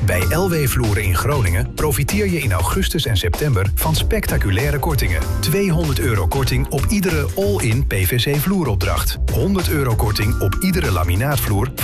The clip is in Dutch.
Bij LW Vloeren in Groningen profiteer je in augustus en september van spectaculaire kortingen. €200 korting op iedere all-in PVC vloeropdracht. €100 korting op iedere laminaatvloer